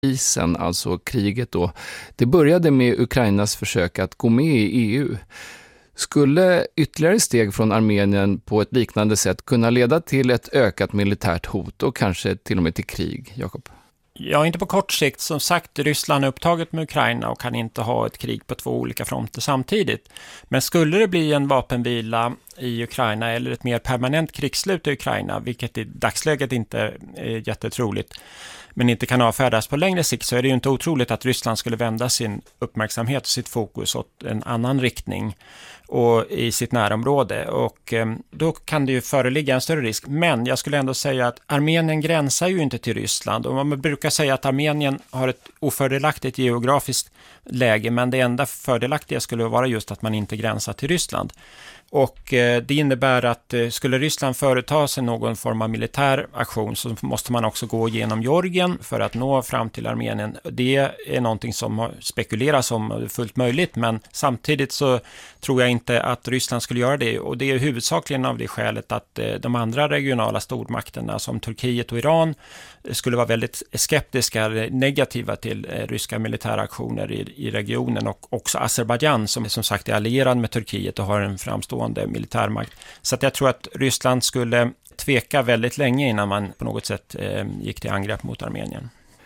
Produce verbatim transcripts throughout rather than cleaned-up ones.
isen, alltså kriget då. Det började med Ukrainas försök att gå med i E U. Skulle ytterligare steg från Armenien på ett liknande sätt kunna leda till ett ökat militärt hot och kanske till och med till krig, Jakob? Ja, inte på kort sikt. Som sagt, Ryssland är upptaget med Ukraina och kan inte ha ett krig på två olika fronter samtidigt. Men skulle det bli en vapenvila i Ukraina eller ett mer permanent krigsslut i Ukraina, vilket i dagsläget inte är jättetroligt, men inte kan avfärdas på längre sikt, så är det ju inte otroligt att Ryssland skulle vända sin uppmärksamhet och sitt fokus åt en annan riktning och i sitt närområde, och eh, då kan det ju föreligga en större risk. Men jag skulle ändå säga att Armenien gränsar ju inte till Ryssland, och man brukar säga att Armenien har ett ofördelaktigt geografiskt läge, men det enda fördelaktiga skulle vara just att man inte gränsar till Ryssland. Och eh, det innebär att eh, skulle Ryssland företa sig någon form av militär aktion, så måste man också gå genom Georgien för att nå fram till Armenien. Det är någonting som spekuleras om fullt möjligt, men samtidigt så tror jag inte att Ryssland skulle göra det, och det är huvudsakligen av det skälet att eh, de andra regionala stormakterna som Turkiet och Iran skulle vara väldigt skeptiska eller negativa till eh, ryska militära aktioner i, i regionen, och också Azerbaijan som som sagt är allierad med Turkiet och har en framstående militärmakt. Så att jag tror att Ryssland skulle tveka väldigt länge innan man på något sätt eh, gick till angrepp mot Armenien.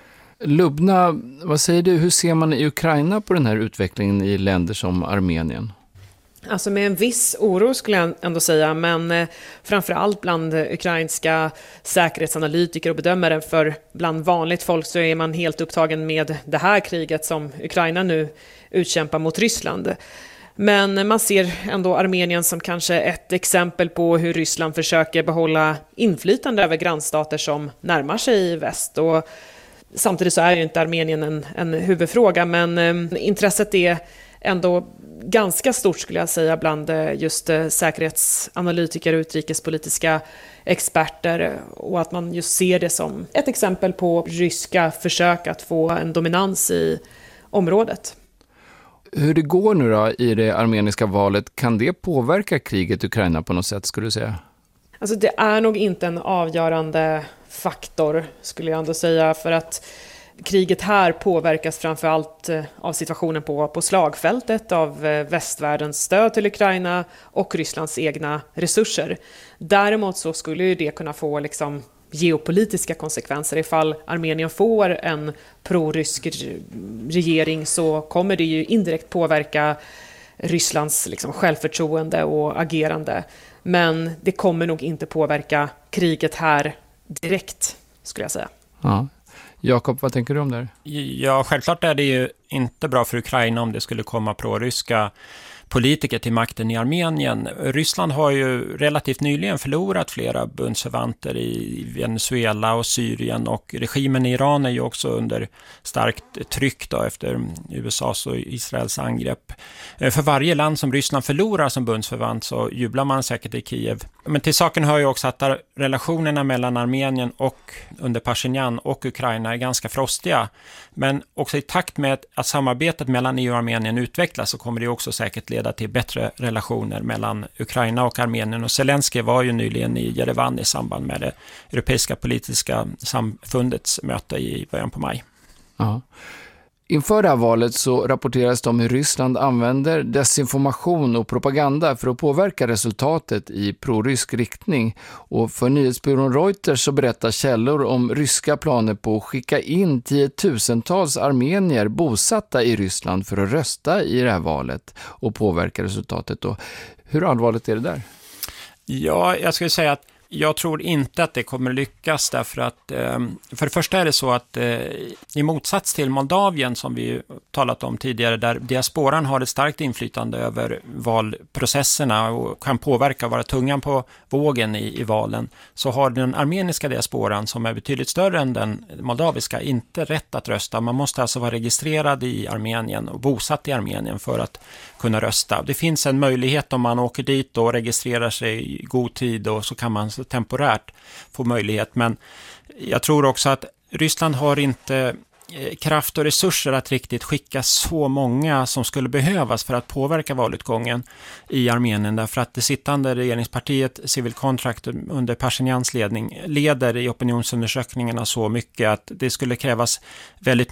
Lubna, vad säger du? Hur ser man i Ukraina på den här utvecklingen i länder som Armenien? Alltså med en viss oro skulle jag ändå säga, men eh, framförallt bland ukrainska säkerhetsanalytiker och bedömare, för bland vanligt folk så är man helt upptagen med det här kriget som Ukraina nu utkämpar mot Ryssland. Men man ser ändå Armenien som kanske ett exempel på hur Ryssland försöker behålla inflytande över grannstater som närmar sig i väst. Och samtidigt så är ju inte Armenien en, en huvudfråga, men eh, intresset är ändå ganska stort skulle jag säga bland just säkerhetsanalytiker och utrikespolitiska experter, och att man just ser det som ett exempel på ryska försök att få en dominans i området. Hur det går nu då i det armeniska valet, kan det påverka kriget i Ukraina på något sätt skulle du säga? Alltså det är nog inte en avgörande faktor skulle jag ändå säga, för att kriget här påverkas framförallt av situationen på, på slagfältet, av västvärldens stöd till Ukraina och Rysslands egna resurser. Däremot så skulle ju det kunna få liksom geopolitiska konsekvenser. Ifall Armenien får en prorysk regering så kommer det ju indirekt påverka Rysslands liksom självförtroende och agerande. Men det kommer nog inte påverka kriget här direkt skulle jag säga. Ja. Jakob, vad tänker du om det? Ja, självklart är det ju inte bra för Ukraina om det skulle komma pro-ryska politiker till makten i Armenien. Ryssland har ju relativt nyligen förlorat flera bundsförvanter i Venezuela och Syrien, och regimen i Iran är ju också under starkt tryck då efter U S A:s och Israels angrepp. För varje land som Ryssland förlorar som bundsförvant så jublar man säkert i Kiev. Men till saken hör ju också att relationerna mellan Armenien och under Pashinyan och Ukraina är ganska frostiga. Men också i takt med att samarbetet mellan E U och Armenien utvecklas så kommer det också säkert leda till bättre relationer mellan Ukraina och Armenien. Och Zelensky var ju nyligen i Jerevan i samband med det europeiska politiska samfundets möte i början på maj. Ja. Inför det här valet så rapporteras det om hur Ryssland använder desinformation och propaganda för att påverka resultatet i prorysk riktning. Och för nyhetsbyrån Reuters så berättar källor om ryska planer på att skicka in tiotusentals armenier bosatta i Ryssland för att rösta i det här valet och påverka resultatet. Då. Hur allvarligt är det där? Ja, jag skulle säga att jag tror inte att det kommer lyckas, därför att eh, för det första är det så att eh, i motsats till Moldavien som vi talat om tidigare, där diasporan har ett starkt inflytande över valprocesserna och kan påverka, vara tungan på vågen i, i valen, så har den armeniska diasporan, som är betydligt större än den moldaviska, inte rätt att rösta. Man måste alltså vara registrerad i Armenien och bosatt i Armenien för att kunna rösta. Det finns en möjlighet om man åker dit och registrerar sig i god tid, och så kan man så temporärt få möjlighet. Men jag tror också att Ryssland har inte kraft och resurser att riktigt skicka så många som skulle behövas för att påverka valutgången i Armenien, därför att det sittande regeringspartiet Civil Contract under Pashinyans ledning leder i opinionsundersökningarna så mycket att det skulle krävas väldigt